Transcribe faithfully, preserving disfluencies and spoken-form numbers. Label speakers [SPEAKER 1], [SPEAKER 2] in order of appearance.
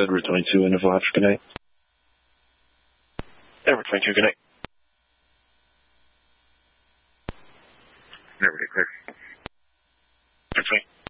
[SPEAKER 1] Edward twenty-two in the Fox, good night.
[SPEAKER 2] Edward twenty-two, good night. Edward, clear. Edward twenty.